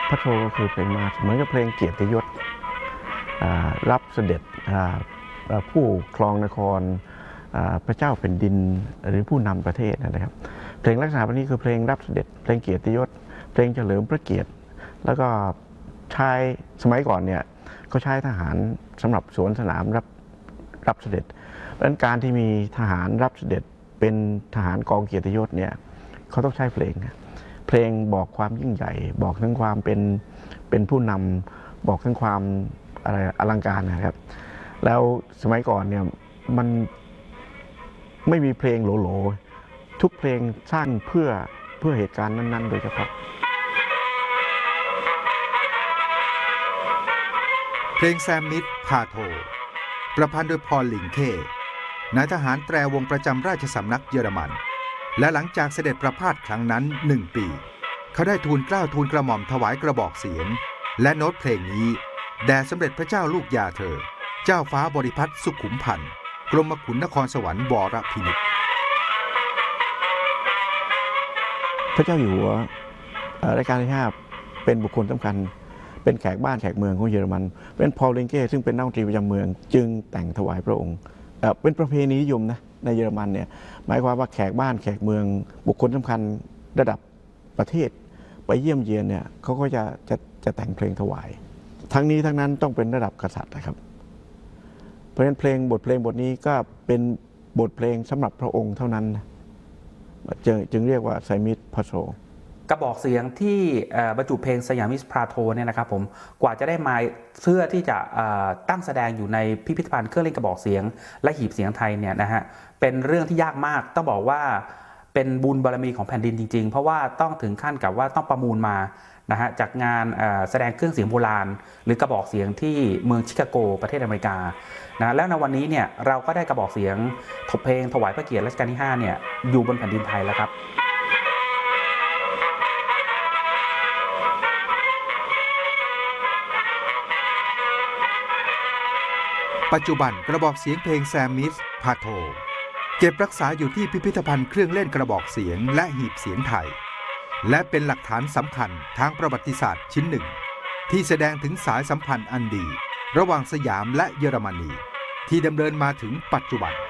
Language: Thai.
พระโทก็คือเพลงมาร์ชเหมือนกับเพลงเกียรติยศรับเสด็จผู้ครองนครพระเจ้าแผ่นดินหรือผู้นำประเทศนะครับเพลงลักษณะแบบนี้คือเพลงรับเสด็จเพลงเกียรติยศเพลงเฉลิมพระเกียรติแล้วก็ใช้สมัยก่อนเนี่ยเขาใช้ทหารสำหรับสวนสนามรับเสด็จเพราะฉะนั้นการที่มีทหารรับเสด็จเป็นทหารกองเกียรติยศเนี่ยเขาต้องใช้เพลงบอกความยิ่งใหญ่บอกถึงความเป็นผู้นำบอกถึงความอะไรอลังการนะครับแล้วสมัยก่อนเนี่ยมันไม่มีเพลงโหลๆทุกเพลงสร้างเพื่อเหตุการณ์นั้นๆโดยเฉพาะเพลงแซมมิธพาโทประพันธ์โดยพอลลิงเค่นายทหารแตรวงประจำราชสำนักเยอรมันและหลังจากเสด็จประพาสครั้งนั้น1 ปีเขาได้ทูลเกล้าทูลกระหม่อมถวายกระบอกเสียงและโน้ตเพลงนี้แด่สมเด็จพระเจ้าลูกยาเธอเจ้าฟ้าบริพัตรสุขุมพันธ์กรมขุนนครสวรรค์วรพินิจพระเจ้าอยู่หัวรัชกาลที่ 5เป็นบุคคลสำคัญเป็นแขกบ้านแขกเมืองของเยอรมันเป็นพอลลิงเก้ซึ่งเป็นนักดนตรีประจำเมืองจึงแต่งถวายพระองค์เป็นประเพณีนิยมนะในเยอรมันเนี่ยหมายความว่าแขกบ้านแขกเมืองบุคคลสำคัญระดับประเทศไปเยี่ยมเยียนเนี่ยเขาก็จะแต่งเพลงถวายทั้งนี้ทั้งนั้นต้องเป็นระดับกษัตริย์นะครับเพราะฉะนั้นบทเพลงบทนี้ก็เป็นบทเพลงสำหรับพระองค์เท่านั้นจึงเรียกว่าไซมิธพาโทกระบอกเสียงที่บรรจุเพลงสยามิสพาโทเนี่ยนะครับผมกว่าจะได้มาเพื่อที่จะตั้งแสดงอยู่ในพิพิธภัณฑ์เครื่องเล่นกระบอกเสียงและหีบเสียงไทยเนี่ยนะฮะเป็นเรื่องที่ยากมากต้องบอกว่าเป็นบุญบารมีของแผ่นดินจริงๆเพราะว่าต้องถึงขั้นกับว่าต้องประมูลมานะฮะจากงานแสดงเครื่องเสียงโบราณหรือกระบอกเสียงที่เมืองชิคาโกประเทศอเมริกานะแล้วในวันนี้เนี่ยเราก็ได้กระบอกเสียงเพลงถวายพระเกียรติรัชกาลที่ 5เนี่ยอยู่บนแผ่นดินไทยแล้วครับปัจจุบันกระบอกเสียงเพลงแซมมิธพาโทเก็บรักษาอยู่ที่พิพิธภัณฑ์เครื่องเล่นกระบอกเสียงและหีบเสียงไทยและเป็นหลักฐานสำคัญทางประวัติศาสตร์ชิ้นหนึ่งที่แสดงถึงสายสัมพันธ์อันดีระหว่างสยามและเยอรมนีที่ดำเนินมาถึงปัจจุบัน